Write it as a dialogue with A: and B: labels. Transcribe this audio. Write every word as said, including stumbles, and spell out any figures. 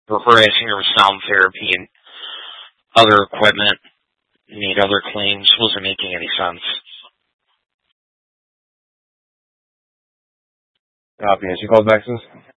A: for harassing her with sound therapy and other equipment, made other claims, wasn't making any sense.
B: Copy. And she called back since?